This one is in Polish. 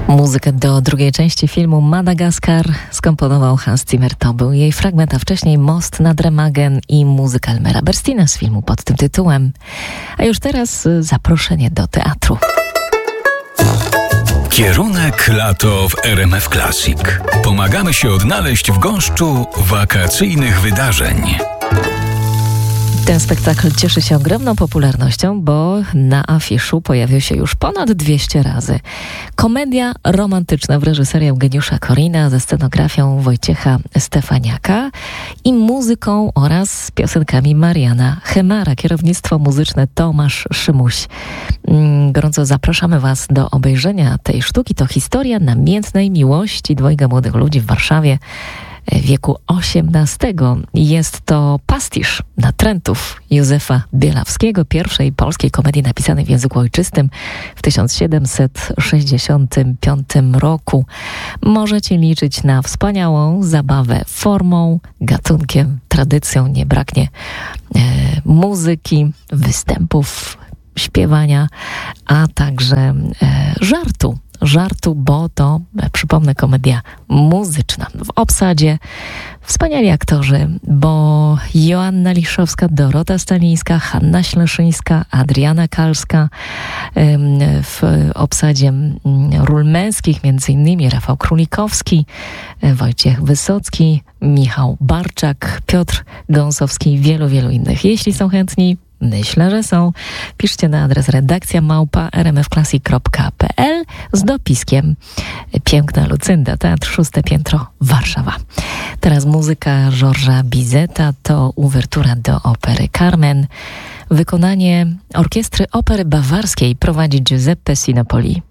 Muzykę do drugiej części filmu Madagaskar skomponował Hans Zimmer. To był jej fragment, a wcześniej Most nad Remagen i muzyka Elmera Berstina z filmu pod tym tytułem. A już teraz zaproszenie do teatru. Kierunek lato w RMF Classic. Pomagamy się odnaleźć w gąszczu wakacyjnych wydarzeń. Ten spektakl cieszy się ogromną popularnością, bo na afiszu pojawił się już ponad 200 razy. Komedia romantyczna w reżyserii Eugeniusza Korina ze scenografią Wojciecha Stefaniaka i muzyką oraz piosenkami Mariana Chemara. Kierownictwo muzyczne Tomasz Szymuś. Gorąco zapraszamy Was do obejrzenia tej sztuki. To historia namiętnej miłości dwojga młodych ludzi w Warszawie wieku XVIII. Jest to pastisz natrętów Józefa Bielawskiego, pierwszej polskiej komedii napisanej w języku ojczystym w 1765 roku. Możecie liczyć na wspaniałą zabawę formą, gatunkiem, tradycją. Nie braknie muzyki, występów, śpiewania, a także żartu, bo to, przypomnę, komedia muzyczna. W obsadzie wspaniali aktorzy, bo Joanna Liszowska, Dorota Stalińska, Hanna Śleszyńska, Adriana Kalska. W obsadzie ról męskich m.in. Rafał Królikowski, Wojciech Wysocki, Michał Barczak, Piotr Gąsowski i wielu innych. Jeśli są chętni, myślę, że są. Piszcie na adres redakcja@rmfclassic.pl z dopiskiem Piękna Lucynda, Teatr 6 piętro, Warszawa. Teraz muzyka Georgesa Bizeta, to uwertura do opery Carmen. Wykonanie orkiestry opery bawarskiej prowadzi Giuseppe Sinopoli.